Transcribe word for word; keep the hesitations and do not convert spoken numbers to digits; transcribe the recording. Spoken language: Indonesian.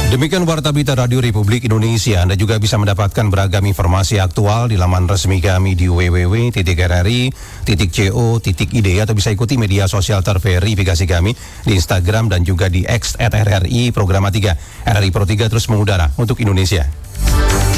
Demikian Warta Berita Radio Republik Indonesia. Anda juga bisa mendapatkan beragam informasi aktual di laman resmi kami di w w w titik r r i titik co titik i d atau bisa ikuti media sosial terverifikasi kami di Instagram dan juga di X at R R I Programa tiga. R R I Pro tiga terus mengudara untuk Indonesia.